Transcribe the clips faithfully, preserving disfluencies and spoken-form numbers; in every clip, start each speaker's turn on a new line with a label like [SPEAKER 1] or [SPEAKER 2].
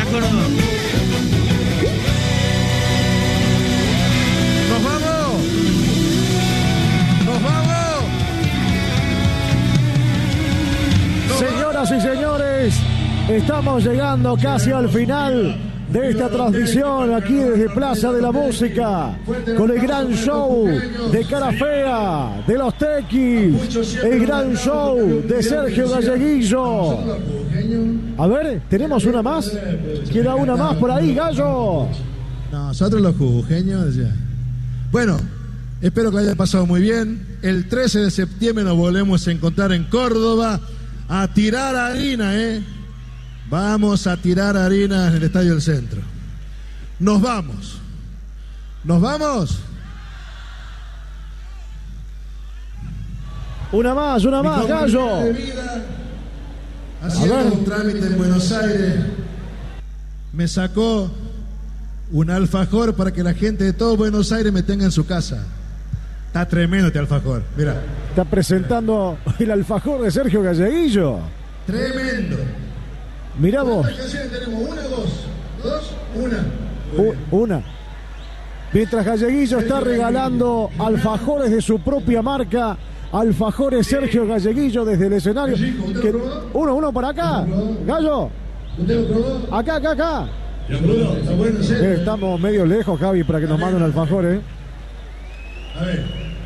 [SPEAKER 1] Córdoba.
[SPEAKER 2] ¡Nos vamos! ¡Nos vamos! ¡Nos
[SPEAKER 3] Señoras y señores, estamos llegando casi al final de esta transmisión aquí desde Plaza de la Música, con el gran show de Cara Fea, de los Tequis, el gran show de Sergio Galleguillo. A ver, ¿tenemos una más? ¿Queda una más por ahí, Gallo?
[SPEAKER 2] Nosotros los jujeños ya. Bueno, espero que haya pasado muy bien. El trece de septiembre nos volvemos a encontrar en Córdoba a tirar harina, ¿eh? Vamos a tirar harina en el Estadio del Centro. Nos vamos. ¿Nos vamos?
[SPEAKER 3] Una más, una más, Gallo.
[SPEAKER 2] Haciendo un trámite en Buenos Aires, me sacó un alfajor para que la gente de todo Buenos Aires me tenga en su casa. Está tremendo este alfajor, mira.
[SPEAKER 3] Está presentando el alfajor de Sergio Galleguillo.
[SPEAKER 2] Tremendo.
[SPEAKER 3] Mirá vos.
[SPEAKER 2] ¿Cuántas canciones tenemos? ¿Una, dos? ¿Dos? Una.
[SPEAKER 3] U- una. Mientras Galleguillo está regalando alfajores de su propia marca, alfajores Sergio Galleguillo desde el escenario. Que- uno, uno para acá. Gallo.
[SPEAKER 2] ¿Usted lo probó?
[SPEAKER 3] Acá, acá, acá.
[SPEAKER 2] ¿Está bueno, en serio?
[SPEAKER 3] Eh, estamos medio lejos, Javi, para que nos manden alfajores.
[SPEAKER 2] A ver.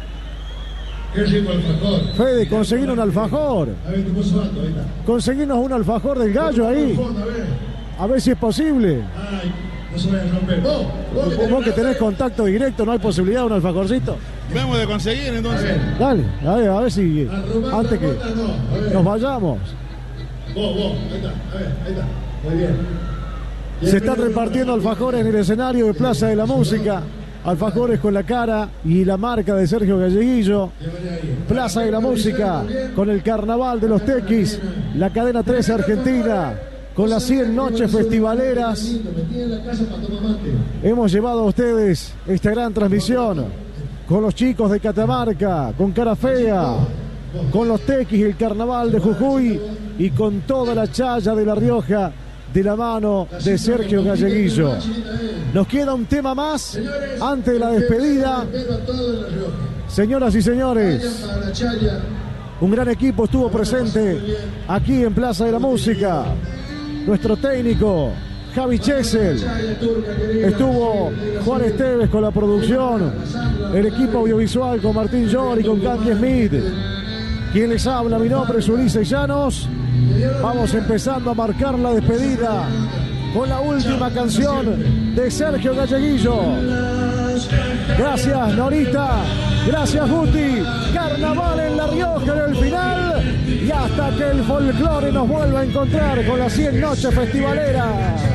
[SPEAKER 2] Qué rico alfajor.
[SPEAKER 3] Fede, conseguir un alfajor.
[SPEAKER 2] A ver, te puso alto, ahí está.
[SPEAKER 3] Conseguirnos un alfajor del Gallo ahí.
[SPEAKER 2] A ver.
[SPEAKER 3] A ver si es posible.
[SPEAKER 2] Ay, no se vaya a romper. Vos, vos que
[SPEAKER 3] Vos
[SPEAKER 2] tenés
[SPEAKER 3] que tenés
[SPEAKER 2] plata.
[SPEAKER 3] contacto directo, ¿no hay posibilidad de un alfajorcito?
[SPEAKER 1] Vamos de conseguir
[SPEAKER 2] A
[SPEAKER 1] entonces.
[SPEAKER 2] ver.
[SPEAKER 3] Dale, a ver, a ver si
[SPEAKER 2] Arrumando
[SPEAKER 3] antes que
[SPEAKER 2] cuotas, no. A ver.
[SPEAKER 3] nos vayamos.
[SPEAKER 2] Vos, vos, ahí está. A ver, ahí está. Muy bien.
[SPEAKER 3] Se están repartiendo alfajores en el escenario de Plaza de la Música. Alfajores con la cara y la marca de Sergio Galleguillo. Plaza de la Música con el Carnaval de los Tequis. La cadena trece Argentina con las cien noches festivaleras. Hemos llevado a ustedes esta gran transmisión con los chicos de Catamarca, con Cara Fea, con los Tequis y el Carnaval de Jujuy y con toda la chaya de La Rioja de la mano de Sergio Galleguillo. Nos queda un tema más antes de la despedida. Señoras y señores, un gran equipo estuvo presente aquí en Plaza de la Música. Nuestro técnico, Javi Chesel. Estuvo Juan Esteves con la producción. El equipo audiovisual con Martín Llor y con Candy Smith. Quien les habla, mi nombre es Ulises Llanos. Vamos empezando a marcar la despedida con la última canción de Sergio Galleguillo. Gracias, Norita. Gracias, Guti. Carnaval en La Rioja en el final. Y hasta que el folclore nos vuelva a encontrar con las cien noches festivaleras.